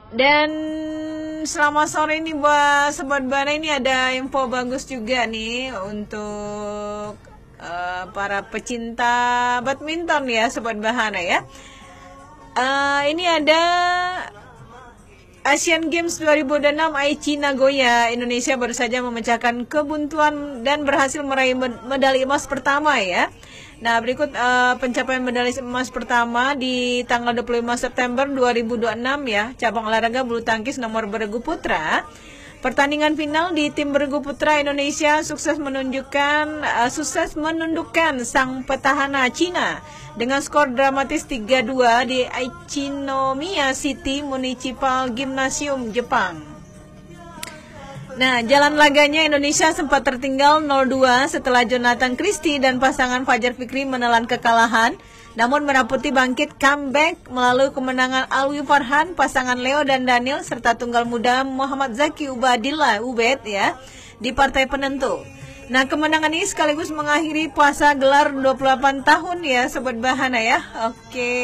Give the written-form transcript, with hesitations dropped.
Dan selamat sore ini buat Sobat Bana, ini ada info bagus juga nih untuk para pecinta badminton ya Sobat Bahana ya. Ini ada Asian Games 2006 Aichi Nagoya. Indonesia baru saja memecahkan kebuntuan dan berhasil meraih medali emas pertama ya. Nah, berikut pencapaian medali emas pertama di tanggal 25 September 2026 ya. Cabang olahraga bulu tangkis nomor beregu putra. Pertandingan final di tim beregu putra Indonesia sukses menundukkan sang petahana Cina dengan skor dramatis 3-2 di Ichinomiya City Municipal Gymnasium, Jepang. Nah, jalan laganya Indonesia sempat tertinggal 0-2 setelah Jonathan Christie dan pasangan Fajar Fikri menelan kekalahan. Namun Merah Putih bangkit comeback melalui kemenangan Alwi Farhan, pasangan Leo dan Daniel, serta tunggal muda Muhammad Zaki Ubadillah Ubed ya di partai penentu. Nah, kemenangan ini sekaligus mengakhiri puasa gelar 28 tahun ya Sobat Bahana ya. Oke.